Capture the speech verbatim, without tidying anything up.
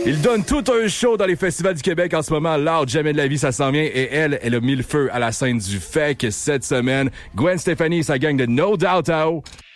Il donne tout un show dans les festivals du Québec en ce moment. Loud, Jamais de la vie, ça s'en vient. Et elle, elle a mis le feu à la scène du F E C cette semaine. Gwen Stefani, sa gang de No Doubt Out.